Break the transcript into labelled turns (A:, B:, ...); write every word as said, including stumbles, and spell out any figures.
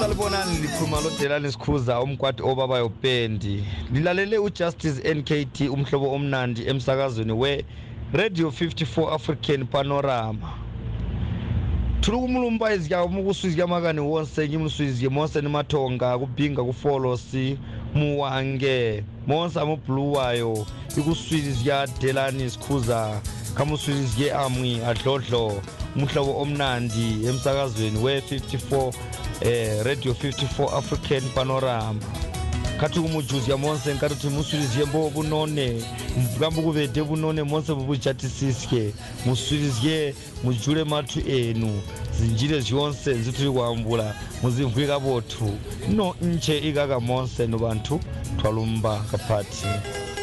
A: salibonani likhuluma lo Delani Sikhuza umkwati obaba yopendi lilalele uJustice N K T umhlobo omnandi emsakazweni we Radio fifty-four African Panorama Thulukumulumba izya umukusizya makani wonse ngimsizye monse nimathonga kubhinga kufolosi muwange monse amubluwayo ikusizya Delani Sikhuza kamusizye amwi adlodlo umhlobo omnandi emsakazweni we fifty-four eh Radio fifty-four African Panorama kathi umujuzi ya monse nkathi musizye mbo bunone mvukambu kuvete bunone monse bubujatisisike musizye mujule mathu enu zinjile zonse zituli kwambula muzimvika bothu no nche ikaka monse no bantu twalumba kaphathi